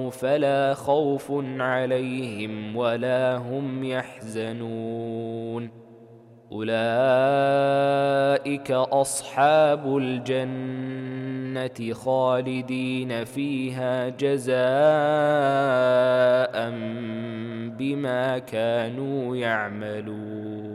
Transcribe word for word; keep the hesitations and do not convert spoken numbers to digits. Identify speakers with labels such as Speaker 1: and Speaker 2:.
Speaker 1: آمنوا فلا خوف عليهم ولا هم يحزنون أولئك أصحاب الجنة خالدين فيها جزاء بما كانوا يعملون.